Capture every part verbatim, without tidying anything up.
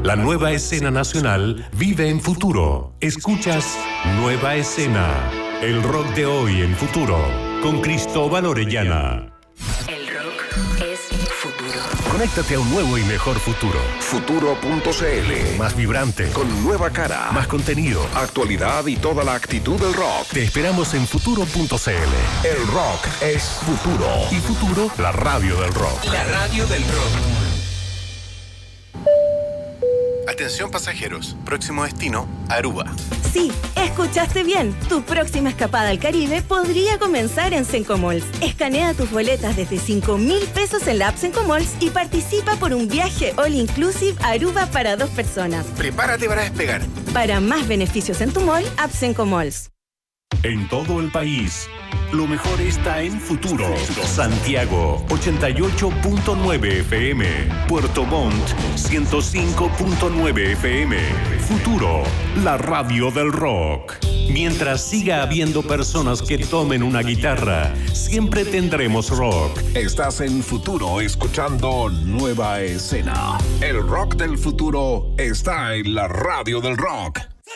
La nueva escena nacional vive en Futuro. Escuchas Nueva Escena, el rock de hoy en Futuro, con Cristóbal Orellana. El rock es futuro. Conéctate a un nuevo y mejor futuro. Futuro punto c l. Más vibrante, Con nueva cara, más contenido, actualidad y toda la actitud del rock. Te esperamos en Futuro punto c l. El rock es futuro. Y Futuro, la radio del rock. La radio del rock. Atención pasajeros, próximo destino, Aruba. Sí, escuchaste bien. Tu próxima escapada al Caribe podría comenzar en Sencomalls. Escanea tus boletas desde cinco mil pesos en la app Sencomalls y participa por un viaje all inclusive a Aruba para dos personas. Prepárate para despegar. Para más beneficios en tu mall, app Sencomalls. En todo el país, lo mejor está en Futuro. Santiago, ochenta y ocho punto nueve F M. Puerto Montt, ciento cinco punto nueve F M. Futuro, la radio del rock. Mientras siga habiendo personas que tomen una guitarra, siempre tendremos rock. Estás en Futuro escuchando Nueva Escena. El rock del futuro está en la radio del rock.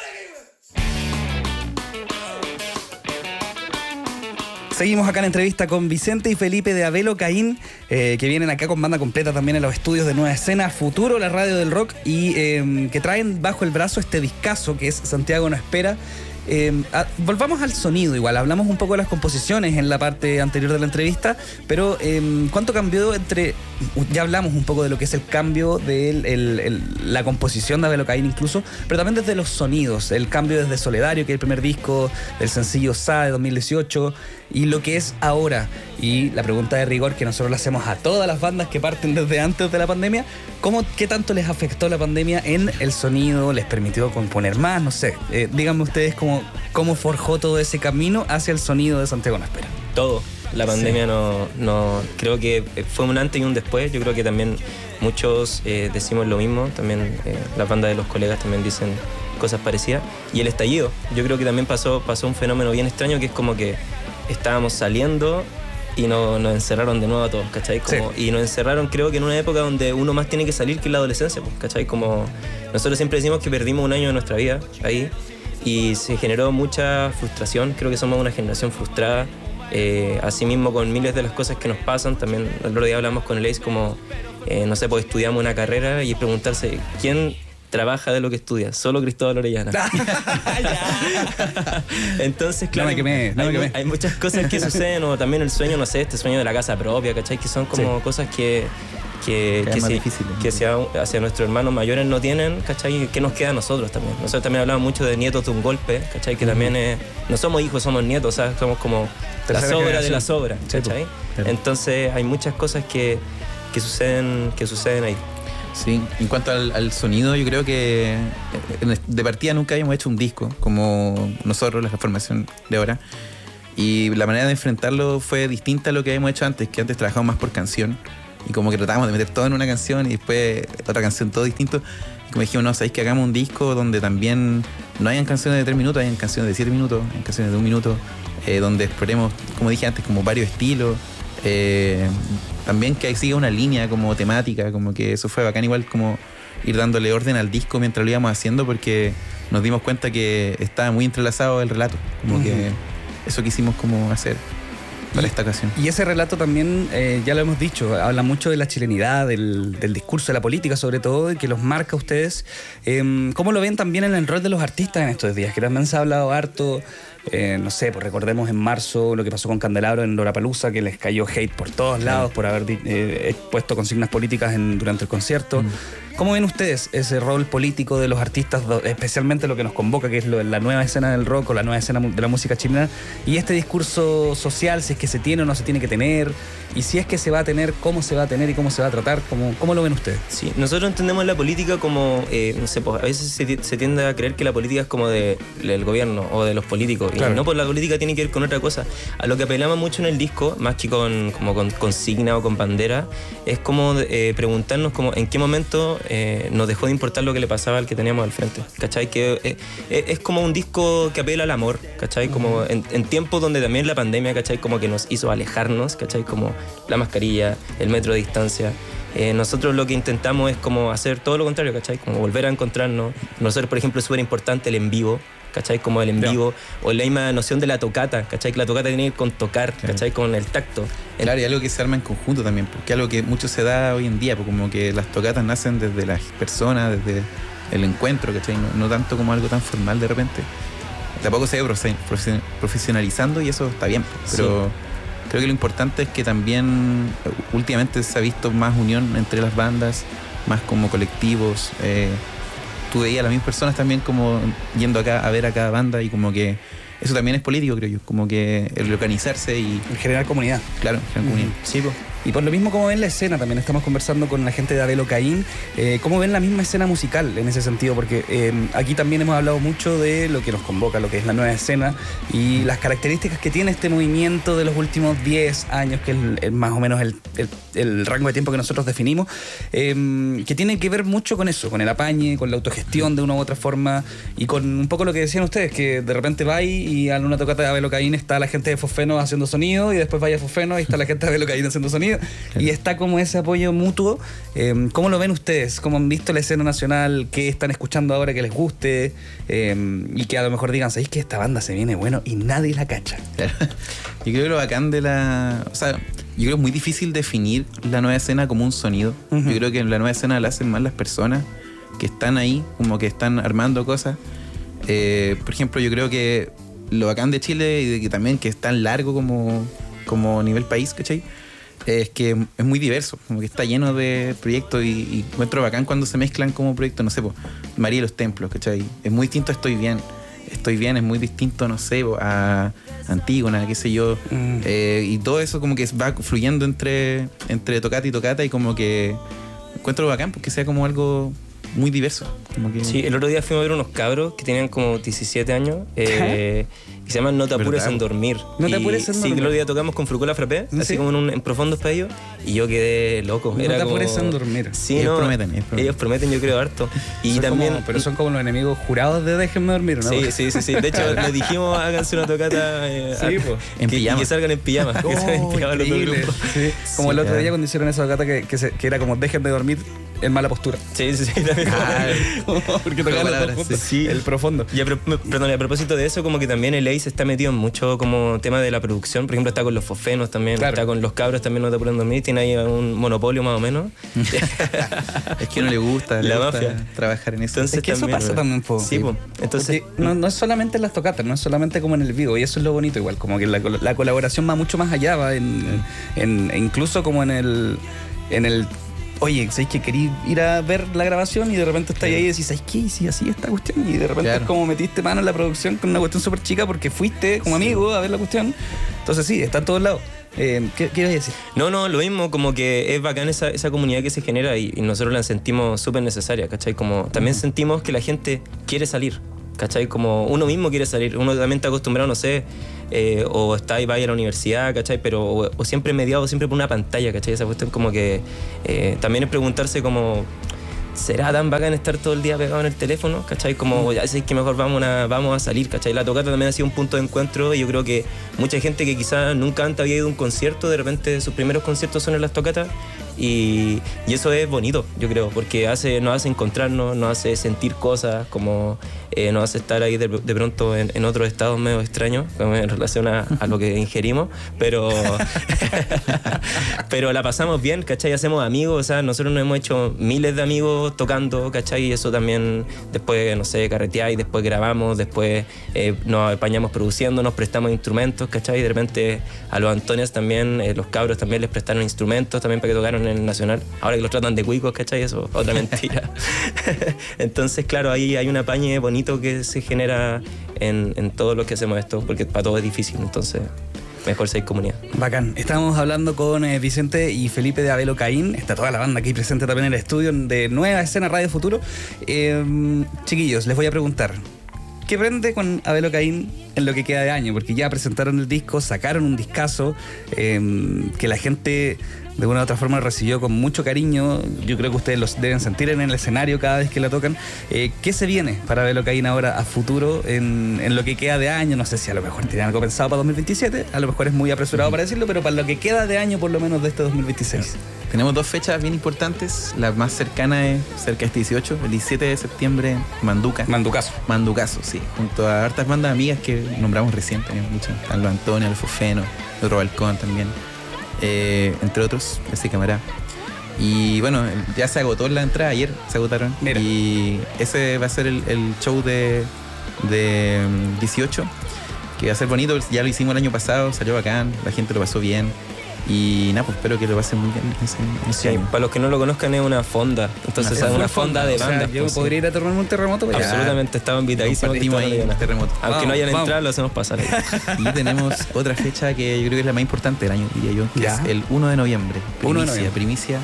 Seguimos acá en entrevista con Vicente y Felipe de Abelo Caín, eh, que vienen acá con banda completa también en los estudios de Nueva Escena, Futuro, la radio del rock, y eh, que traen bajo el brazo este discazo que es Santiago no espera. Eh, a, volvamos al sonido igual, hablamos un poco de las composiciones en la parte anterior de la entrevista, pero eh, ¿cuánto cambió entre, ya hablamos un poco de lo que es el cambio de el, el, el, la composición de Abelo Caín incluso, pero también desde los sonidos, el cambio desde Soledario, que es el primer disco, del sencillo Sa de dos mil dieciocho, y lo que es ahora? Y la pregunta de rigor que nosotros le hacemos a todas las bandas que parten desde antes de la pandemia: ¿cómo, qué tanto les afectó la pandemia en el sonido? ¿Les permitió componer más? No sé, eh, díganme ustedes cómo, cómo forjó todo ese camino hacia el sonido de Santiago no espera. Todo. La pandemia Sí. no, no, creo que fue un antes y un después. Yo creo que también muchos eh, decimos lo mismo. También eh, las bandas de los colegas también dicen cosas parecidas. Y el estallido, yo creo que también pasó, pasó un fenómeno bien extraño, que es como que estábamos saliendo y no, nos encerraron de nuevo a todos, ¿cachai? Como, sí. Y nos encerraron, creo que en una época donde uno más tiene que salir que en la adolescencia, ¿cachai? Como nosotros siempre decimos que perdimos un año de nuestra vida ahí y se generó mucha frustración. Creo que somos una generación frustrada. Eh, asimismo, con miles de las cosas que nos pasan. También el otro día hablamos con el Ace como, eh, no sé, pues estudiamos una carrera y preguntarse quién trabaja de lo que estudia. Solo Cristóbal Orellana. Entonces, claro, no me quemé, no me hay, quemé. hay muchas cosas que suceden, o también el sueño, no sé, este sueño de la casa propia, ¿cachai? Que son como sí. cosas que que, que, que, si, que hacia, hacia nuestros hermanos mayores no tienen, ¿cachai? ¿Qué nos queda a nosotros también? Nosotros también hablamos mucho de nietos de un golpe, ¿cachai? Que uh-huh. también es, no somos hijos, somos nietos, ¿sabes? Somos como Tercera la sobra generación. de la sobra, ¿cachai? Sí, pues. Entonces hay muchas cosas que, que, suceden, que suceden ahí. Sí, en cuanto al, al sonido, yo creo que de partida nunca habíamos hecho un disco como nosotros, la formación de ahora, y la manera de enfrentarlo fue distinta a lo que habíamos hecho antes, que antes trabajábamos más por canción y como que tratábamos de meter todo en una canción y después otra canción, todo distinto, y como dijimos, no, sabéis que hagamos un disco donde también no hayan canciones de tres minutos, hayan canciones de siete minutos, hayan canciones de un minuto, eh, donde exploremos, como dije antes, como varios estilos. Eh, también que siga una línea como temática, como que eso fue bacán, igual como ir dándole orden al disco mientras lo íbamos haciendo, porque nos dimos cuenta que estaba muy entrelazado el relato, como uh-huh. que eso quisimos como hacer para y, esta ocasión. Y ese relato también, eh, ya lo hemos dicho, habla mucho de la chilenidad, del, del discurso de la política sobre todo, y que los marca a ustedes. Eh, ¿Cómo lo ven también en el rol de los artistas en estos días? Que también se ha hablado harto. Eh, no sé, pues recordemos en marzo lo que pasó con Candelabro en Lollapalooza, que les cayó hate por todos lados por haber eh, puesto consignas políticas en, durante el concierto. Mm. ¿Cómo ven ustedes ese rol político de los artistas, especialmente lo que nos convoca, que es lo, la nueva escena del rock o la nueva escena de la música chilena, y este discurso social, si es que se tiene o no se tiene que tener, y si es que se va a tener, cómo se va a tener y cómo se va a tratar? ¿Cómo, cómo lo ven ustedes? Sí, nosotros entendemos la política como, eh, no sé, pues, a veces se, se tiende a creer que la política es como de, del gobierno o de los políticos, claro. Y no, pues la política tiene que ver con otra cosa. A lo que apelamos mucho en el disco, más que con, como con consigna o con bandera, es como eh, preguntarnos como en qué momento eh, nos dejó de importar lo que le pasaba al que teníamos al frente, ¿cachai? Que eh, es como un disco que apela al amor, ¿cachai? Como en, en tiempos donde también la pandemia, ¿cachai? Como que nos hizo alejarnos, ¿cachai? Como la mascarilla, el metro de distancia. Eh, nosotros lo que intentamos es como hacer todo lo contrario, ¿cachai? Como volver a encontrarnos. Nosotros, por ejemplo, es súper importante el en vivo, ¿cachai? Como el en vivo, o la misma noción de la tocata, ¿cachai? Que la tocata tiene que ir con tocar, ¿cachai? Con el tacto. Claro, y algo que se arma en conjunto también, porque algo que mucho se da hoy en día, porque como que las tocatas nacen desde las personas, desde el encuentro, ¿cachai? No, no tanto como algo tan formal de repente. Tampoco se ve profe- profesionalizando y eso está bien, pero... Sí. Creo que lo importante es que también últimamente se ha visto más unión entre las bandas, más como colectivos. Eh, tú veías a las mismas personas también como yendo acá a ver a cada banda y como que eso también es político, creo yo, como que el organizarse y... El generar comunidad. Claro, generar comunidad. Mm, sí, pues. Y por lo mismo, ¿cómo ven la escena? También estamos conversando con la gente de Abelo Caín. Eh, ¿Cómo ven la misma escena musical en ese sentido? Porque eh, aquí también hemos hablado mucho de lo que nos convoca, lo que es la nueva escena y las características que tiene este movimiento de los últimos diez años, que es el, el, más o menos el, el, el rango de tiempo que nosotros definimos, eh, que tiene que ver mucho con eso, con el apañe, con la autogestión de una u otra forma y con un poco lo que decían ustedes, que de repente va y en una tocata de Abelo Caín está la gente de Fosfeno haciendo sonido y después vaya a Fosfeno y está la gente de Abelo Caín haciendo sonido. Claro. Y está como ese apoyo mutuo. Eh, ¿Cómo lo ven ustedes? ¿Cómo han visto la escena nacional? ¿Qué están escuchando ahora que les guste? Eh, y que a lo mejor digan, ¿sabéis que esta banda se viene bueno y nadie la cacha? Claro. Yo creo que lo bacán de la... O sea, yo creo que es muy difícil definir la nueva escena como un sonido. Uh-huh. Yo creo que la nueva escena la hacen más las personas que están ahí, como que están armando cosas. Eh, por ejemplo, yo creo que lo bacán de Chile y de que también que es tan largo como, como nivel país, ¿cachai? Es que es muy diverso, como que está lleno de proyectos y, y encuentro bacán cuando se mezclan como proyectos, no sé, po, María y los Templos, ¿cachai? Es muy distinto a Estoy Bien. Estoy Bien es muy distinto, no sé, po, a Antígona, qué sé yo. Mm. Eh, y todo eso como que va fluyendo entre, entre tocata y tocata y como que encuentro bacán porque sea como algo muy diverso. Como que... Sí, el otro día fuimos a ver unos cabros que tenían como diecisiete años eh, y se llaman No te apures en dormir. No te apures en dormir. Sí, el otro día tocamos con Frucola Frappé, ¿sí? Así como en, un, en profundos pedidos y yo quedé loco. No Era te como... apures en dormir. Sí, ellos no, prometen, ellos prometen. Ellos prometen, yo creo, harto. Y son también... como, pero son como los enemigos jurados de Déjenme Dormir, ¿no? Sí, sí, sí, sí. De hecho, les dijimos háganse una tocata eh, sí, a, pues. En que, pijama. Y que salgan en pijama. Oh, que salgan en pijama los dos grupos. Sí. Como sí, el otro ya. día cuando hicieron esa tocata que, que, se, que era como Dejen de dormir en mala postura. Sí, sí, sí. También ah, porque tocaban los dos juntos. Sí. El profundo. Y a, pro, perdón, a propósito de eso, como que también el Ace está metido en mucho como tema de la producción. Por ejemplo, está con los Fosfenos también, claro. Está con los cabros también, No te apures en dormir. Tiene ahí un monopolio más o menos. Es que no le gusta, le la gusta mafia. trabajar en eso. Entonces, es que también, eso pasa también, po. Sí, po. Entonces no, no es solamente en las tocatas, no es solamente como en el vivo, y eso es lo bonito igual, como que la, la colaboración va mucho más allá, va en, en, en incluso como en el en el oye, ¿sabes que querí ir a ver la grabación y de repente estáis ahí y decís, ¿sabes qué? Y si así esta cuestión, y de repente claro. Es como metiste mano en la producción con una cuestión súper chica porque fuiste como amigo a ver la cuestión. Entonces sí, está en todos lados. Eh, ¿Qué quieres decir? No, no, lo mismo, como que es bacán esa, esa comunidad que se genera y, y nosotros la sentimos súper necesaria, ¿cachai? Como también uh-huh. sentimos que la gente quiere salir, ¿cachai? Como uno mismo quiere salir, uno también está acostumbrado, no sé, eh, o está y va a ir a la universidad, ¿cachai? Pero o, o siempre mediado, siempre por una pantalla, ¿cachai? Esa cuestión como que eh, también es preguntarse como... ¿Será tan bacán estar todo el día pegado en el teléfono? ¿Cachai? Como ya sé que mejor vamos a, vamos a salir, ¿cachai? La tocata también ha sido un punto de encuentro y yo creo que mucha gente que quizás nunca antes había ido a un concierto, de repente sus primeros conciertos son en las tocatas y, y eso es bonito, yo creo, porque hace, nos hace encontrarnos, nos hace sentir cosas, como eh, nos hace estar ahí de, de pronto en, en otros estados medio extraños en relación a, a lo que ingerimos, pero pero la pasamos bien, ¿cachai? Hacemos amigos, o sea, nosotros nos hemos hecho miles de amigos tocando, ¿cachai? Y eso también después, no sé, carretear y después grabamos, después eh, nos apañamos produciendo, nos prestamos instrumentos, ¿cachai? Y de repente a los Antonias también, eh, los cabros también les prestaron instrumentos también para que tocaran en el Nacional. Ahora que los tratan de cuicos, ¿cachai? Eso es otra mentira. Entonces, claro, ahí hay un apañe bonito que se genera en, en todo lo que hacemos esto, porque para todo es difícil, entonces... Mejor ser comunidad. Bacán. Estábamos hablando con eh, Vicente y Felipe de Abelo Caín. Está toda la banda aquí presente también en el estudio de Nueva Escena Radio Futuro. Eh, chiquillos, les voy a preguntar, ¿qué prende con Abelo Caín en lo que queda de año? Porque ya presentaron el disco, sacaron un discazo eh, que la gente de una u otra forma recibió con mucho cariño. Yo creo que ustedes los deben sentir en el escenario cada vez que la tocan. Eh, ¿Qué se viene para Abelo Caín ahora a futuro en, en lo que queda de año? No sé si a lo mejor tienen algo pensado para dos mil veintisiete, a lo mejor es muy apresurado para decirlo, pero para lo que queda de año por lo menos de este dos mil veintiséis. tenemos dos fechas bien importantes. La más cercana es cerca de este dieciocho, el diecisiete de septiembre, Manduca. Manducazo. Manducazo, sí. Junto a hartas bandas amigas que nombramos recién, tenemos muchas. Están los Antonio, los Fofeno, el Otro Balcón también. Eh, entre otros, ese camarada. Y bueno, ya se agotó la entrada, ayer se agotaron. Mira. Y ese va a ser el, el show de, de dieciocho, que va a ser bonito. Ya lo hicimos el año pasado, salió bacán, la gente lo pasó bien. Y nada, pues espero que lo pasen muy bien ese, ese Sí, año. para los que no lo conozcan es una fonda. Entonces Una es una fonda, fonda de o sea, bandas. yo pues, podría ir a tomarme un terremoto. Pues ya. Absolutamente, estaba invitadísimo. Compartimos ahí en el terremoto. Aunque Vamos, no hayan vamos. entrado, lo hacemos pasar ahí. Y tenemos otra fecha que yo creo que es la más importante del año, diría yo, que Ya. es el uno de noviembre. Primicia, uno de noviembre. primicia.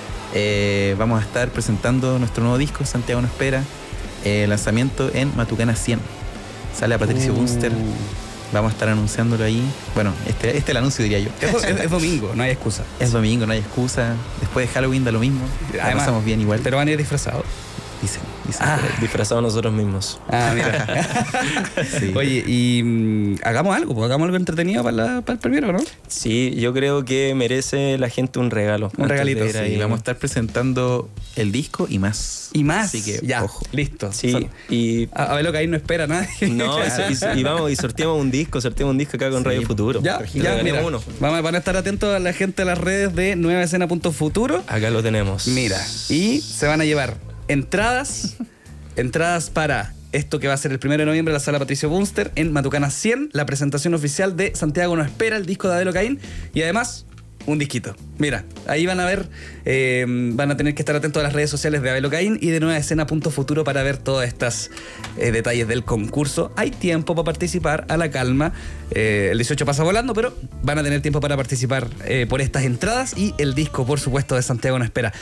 Eh, vamos a estar presentando nuestro nuevo disco, Santiago no espera, eh, lanzamiento en Matucana cien. Sale a Patricio Uh. Bunster. Vamos a estar anunciándolo ahí. Bueno, este, este es el anuncio, diría yo. Es, es- es domingo, no hay excusa. Es domingo, no hay excusa. Después de Halloween da lo mismo. La Además, pasamos bien igual. Pero van a ir disfrazados. Dicen, dicen Ah. por ahí. Disfrazados nosotros mismos. Ah, mira. Sí. Oye, y mm, hagamos algo, pues hagamos algo entretenido para, la- para el primero, ¿no? Sí, yo creo que merece la gente un regalo. Un antes regalito, de ir Sí, ahí. vamos a estar presentando el disco y más. Y más. Así que, ya, ojo. listo. Sí, Son- y a, a ver lo que ahí no espera nadie. no, eso- y, y vamos, y sorteamos un disco, sorteamos un disco acá con Sí, Radio Futuro. Ya, Le ya, regalemos mira. uno. Vamos, van a estar atentos a la gente de las redes de nueva escena punto futuro. Acá lo tenemos. Mira, y se van a llevar entradas, entradas para esto que va a ser el primero de noviembre en la sala Patricio Bunster en Matucana cien, la presentación oficial de Santiago no espera, el disco de Abel Ocaín, y además un disquito. Mira, ahí van a ver, eh, van a tener que estar atentos a las redes sociales de Abel Ocaín y de nueva escena punto futuro para ver todos estos detalles del concurso. Hay tiempo para participar, a la calma. Eh, el dieciocho pasa volando, pero van a tener tiempo para participar eh, por estas entradas y el disco, por supuesto, de Santiago no espera.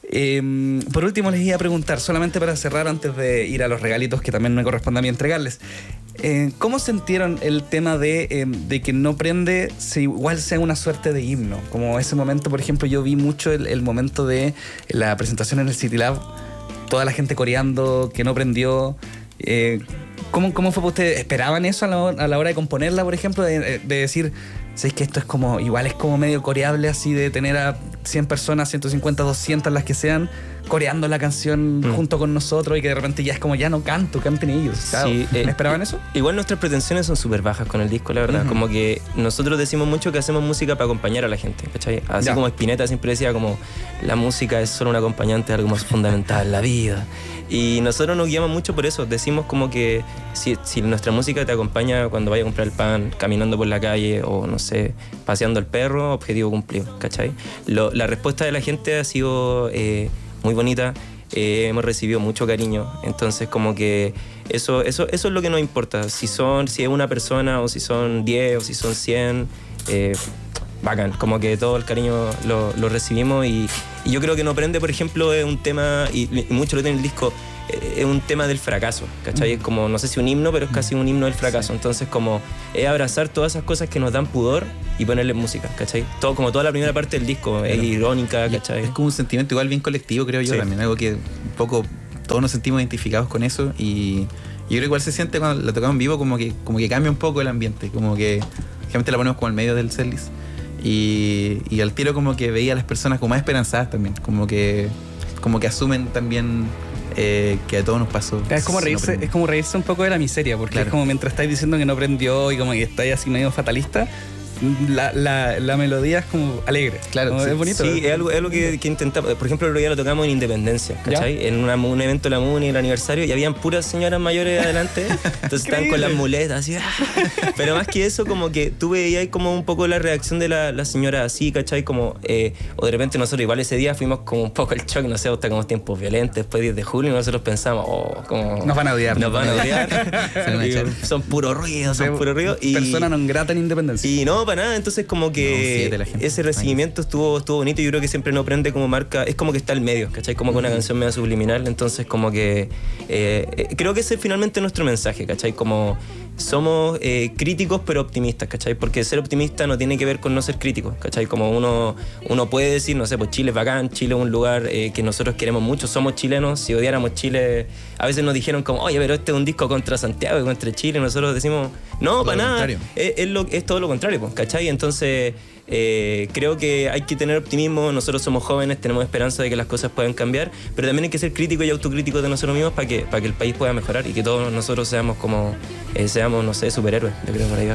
Eh, por último les iba a preguntar, solamente para cerrar antes de ir a los regalitos que también me corresponde a mí entregarles, eh, ¿cómo sintieron el tema de, eh, de que no prende, si igual sea una suerte de himno? Como ese momento, por ejemplo, yo vi mucho el, el momento de la presentación en el City Lab, toda la gente coreando, que no prendió. Eh, ¿cómo, ¿Cómo fue para ustedes? ¿Esperaban eso a la, a la hora de componerla, por ejemplo? De, de decir, ¿sabéis que esto es como, igual es como medio coreable así de tener a cien personas, ciento cincuenta, doscientas, las que sean, coreando la canción Mm. junto con nosotros y que de repente ya es como, ya no canto, canten ellos? Claro. Sí, eh, ¿Esperaban eso? Igual nuestras pretensiones son súper bajas con el disco, la verdad. Ujú. Como que nosotros decimos mucho que hacemos música para acompañar a la gente, ¿cachai? Así Ya. como Spinetta siempre decía como la música es solo un acompañante de algo más fundamental en la vida. Y nosotros nos guiamos mucho por eso. Decimos como que si, si nuestra música te acompaña cuando vayas a comprar el pan, caminando por la calle o, no sé, paseando al perro, objetivo cumplido, ¿cachai? Lo- la respuesta de la gente ha sido eh, muy bonita. Eh, hemos recibido mucho cariño, entonces como que eso, eso, eso es lo que nos importa, si son, si es una persona o si son diez o si son cien, eh, bacán, como que todo el cariño lo, lo recibimos y, y yo creo que No Prende, por ejemplo, es un tema, y, y mucho lo tiene el disco, eh, es un tema del fracaso, ¿cachai? Es como, no sé si un himno, pero es casi un himno del fracaso, entonces como es abrazar todas esas cosas que nos dan pudor y ponerle música, ¿cachai? Todo, como toda la primera parte del disco, es irónica, ¿cachai? Es como un sentimiento igual bien colectivo, creo yo, Sí. también. Algo que un poco todos nos sentimos identificados con eso. Y yo creo que igual se siente cuando la tocamos en vivo, como que, como que cambia un poco el ambiente. Como que generalmente la ponemos como al medio del setlist. Y, y al tiro como que veía a las personas como más esperanzadas también. Como que, como que asumen también eh, que a todos nos pasó. Es como No reírse, prende. es como reírse un poco de la miseria, porque Claro. es como mientras estáis diciendo que no prendió y como que estáis así medio fatalista, la, la, la melodía es como alegre. Claro, Como sí. es bonito. Sí, es algo, es algo que, que intentamos. Por ejemplo, el otro día lo tocamos en Independencia, ¿cachai? En una- un evento de la MUNI, el aniversario, y habían puras señoras mayores adelante. Entonces estaban con las muletas, así. ¡ah! Pero más que eso, como que tú veías ahí como un poco la reacción de la, la señora así, ¿cachai? Como, eh, o de repente nosotros igual ese día fuimos como un poco el shock, no sé, hasta como tiempos violentos, después diez de julio, y nosotros pensamos, oh, como... Nos van a odiar. Nos van a odiar. Se van a Y echar. son puro ruido, son puro ruido. Y, Persona non grata en Independencia. y no, para nada, entonces como No, que siete la gente. ese recibimiento estuvo, estuvo bonito. Yo creo que siempre No Prende como marca, es como que está al medio, ¿cachai? Como que una canción medio subliminal, entonces como que eh, eh, creo que ese es finalmente nuestro mensaje, ¿cachai? Como somos eh, críticos pero optimistas, ¿cachai? Porque ser optimista no tiene que ver con no ser crítico, ¿cachai? Como uno, uno puede decir, no sé, pues Chile es bacán, Chile es un lugar eh, que nosotros queremos mucho, somos chilenos, si odiáramos Chile, a veces nos dijeron como, oye, pero este es un disco contra Santiago y contra Chile, y nosotros decimos, no, Todo para lo nada, contrario. es, es, lo, es todo lo contrario, pues, ¿cachai? Entonces Eh, creo que hay que tener optimismo, nosotros somos jóvenes, tenemos esperanza de que las cosas puedan cambiar, pero también hay que ser críticos y autocríticos de nosotros mismos para que, para que el país pueda mejorar y que todos nosotros seamos como, eh, seamos, no sé, superhéroes, yo creo por ahí va.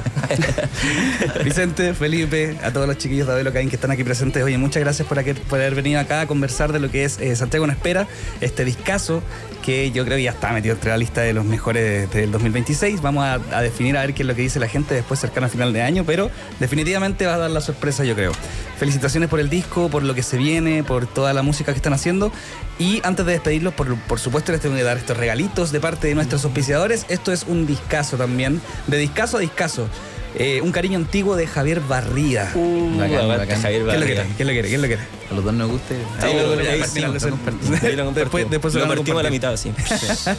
Vicente, Felipe, a todos los chiquillos de Avelo Caín que están aquí presentes, oye, muchas gracias por, aquí, por haber venido acá a conversar de lo que es eh, Santiago no espera, este discazo que yo creo que ya está metido entre la lista de los mejores del dos mil veintiséis. Vamos a, a definir a ver qué es lo que dice la gente después cercano a final de año, pero definitivamente va a dar la sorpresa, yo creo. Felicitaciones por el disco, por lo que se viene, por toda la música que están haciendo. Y antes de despedirlos, por, por supuesto les tengo que dar estos regalitos de parte de nuestros auspiciadores. Esto es un discazo también, de discazo a discazo. Eh, un cariño antiguo de Javier Barría. Uh, bacán, bacán. Javier Barría. ¿Quién lo quiere? ¿Quién lo quiere? A los dos nos guste. Ahí lo, ahí ahí compartimos, sí, lo compartimos. Ahí lo Después, después se lo van a partimos a la compartir. mitad,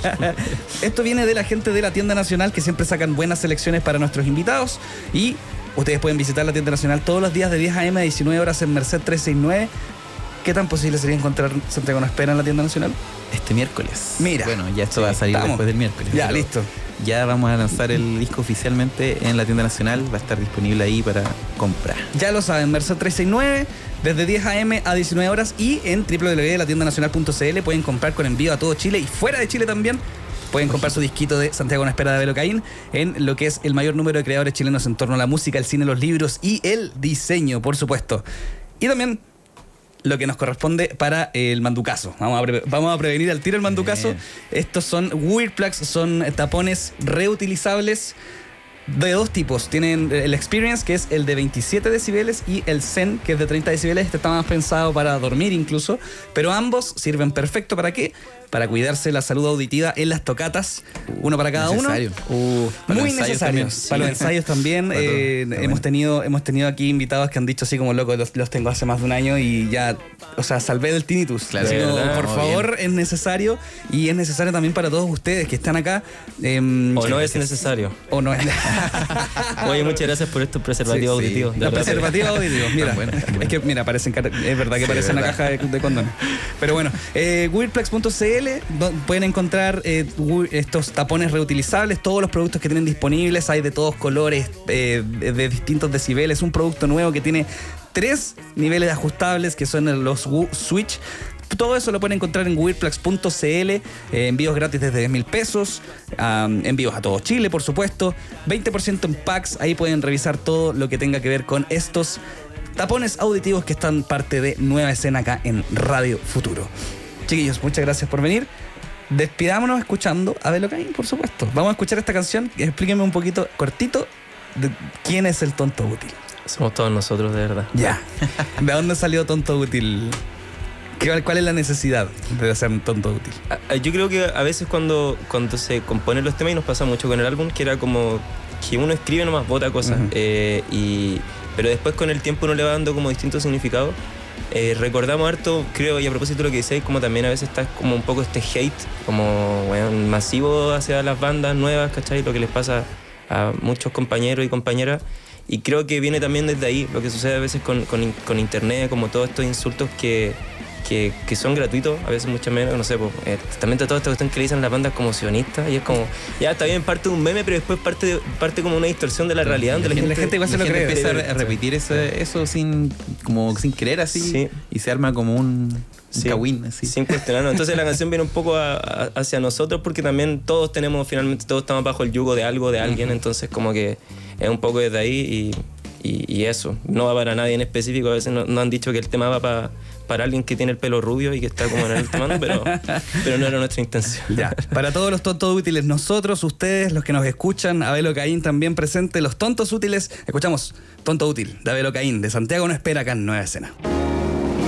sí. Esto viene de la gente de la Tienda Nacional, que siempre sacan buenas selecciones para nuestros invitados. Y ustedes pueden visitar la Tienda Nacional todos los días de diez a eme a diecinueve horas en Merced trescientos sesenta y nueve. ¿Qué tan posible sería encontrar Santiago no espera en la Tienda Nacional? Este miércoles. Mira. Bueno, ya esto Sí, va a salir estamos. después del miércoles. Ya, pero listo. Ya vamos a lanzar el disco oficialmente en la Tienda Nacional. Va a estar disponible ahí para comprar. Ya lo saben, Merced trescientos sesenta y nueve, desde diez a eme a diecinueve horas, y en doble u doble u doble u punto la tienda nacional punto ce ele pueden comprar con envío a todo Chile y fuera de Chile también. Pueden comprar su disquito de Santiago no espera de Avelo Caín en lo que es el mayor número de creadores chilenos en torno a la música, el cine, los libros y el diseño, por supuesto. Y también lo que nos corresponde para el manducazo. Vamos a, pre vamos a prevenir al tiro el manducazo. Bien. Estos son Weird Plugs, son tapones reutilizables de dos tipos. Tienen el Experience, que es el de veintisiete decibeles, y el Zen, que es de treinta decibeles. Este está más pensado para dormir incluso, pero ambos sirven perfecto. ¿Para qué? Para cuidarse la salud auditiva en las tocatas, uno para cada Necesario. uno. Uh, Para muy los ensayos necesario. también. Para los ensayos también. Para todo. eh, Está hemos bueno. tenido hemos tenido aquí invitados que han dicho así como loco, los, los tengo hace más de un año y ya, o sea, salvé del tinnitus. Claro, Así de como, verdad, por muy favor, es necesario, y es necesario también para todos ustedes que están acá. eh, O no es necesario. O no es. Oye, muchas gracias por estos preservativos Sí, sí. auditivos. de Los verdad. preservativos auditivos, mira. Tan bueno, tan bueno. Es que, mira, parecen, car- es verdad que Sí, parece una verdad. caja de, de condones. Pero bueno, eh, weirdplex punto ce ele do- pueden encontrar eh, wi- estos tapones reutilizables, todos los productos que tienen disponibles, hay de todos colores, eh, de, de distintos decibeles. Un producto nuevo que tiene tres niveles ajustables, que son los Woo Switch. Todo eso lo pueden encontrar en weirdplex punto ce ele, eh, envíos gratis desde diez mil pesos, um, envíos a todo Chile, por supuesto, veinte por ciento en packs. Ahí pueden revisar todo lo que tenga que ver con estos tapones auditivos que están parte de Nueva Escena acá en Radio Futuro. Chiquillos, muchas gracias por venir. Despidámonos escuchando a Avelo Caín, por supuesto. Vamos a escuchar esta canción. Explíquenme un poquito, cortito, de quién es el tonto útil. Somos todos nosotros, de verdad. Ya. ¿De dónde salió tonto útil? ¿Qué- ¿Cuál es la necesidad de hacer un tonto útil? A- a- Yo creo que a veces cuando, cuando se componen los temas, y nos pasa mucho con el álbum, que era como que uno escribe nomás, bota cosas, Ujú. eh, y, pero después con el tiempo uno le va dando como distintos significados. Eh, recordamos harto, creo, y a propósito de lo que decís, como también a veces está como un poco este hate, como bueno, masivo hacia las bandas nuevas, ¿cachai? Lo que les pasa a muchos compañeros y compañeras. Y creo que viene también desde ahí, lo que sucede a veces con, con, con internet, como todos estos insultos que, que, que son gratuitos, a veces mucho menos, no sé, pues, eh, también está toda esta cuestión que le dicen a las bandas como sionistas, y es como, ya está bien, parte de un meme, pero después parte, de- parte como una distorsión de la realidad, donde la, la gente, gente igual se La lo gente cree. empieza a re- a repetir eso, eso sin, como sin querer así, Sí. y se arma como un, un Sí, cagüín así. sin cuestionarnos. Entonces la canción viene un poco a- a- hacia nosotros, porque también todos tenemos, finalmente todos estamos bajo el yugo de algo, de alguien, entonces como que es un poco desde ahí y, y, y eso. No va para nadie en específico, a veces no- nos han dicho que el tema va para, para alguien que tiene el pelo rubio y que está como en el tomando, pero, pero no era nuestra intención. Ya, para todos los tontos útiles, nosotros, ustedes, los que nos escuchan, Avelo Caín también presente, los tontos útiles, escuchamos Tonto Útil de Avelo Caín, de Santiago no espera acá en Nueva Escena.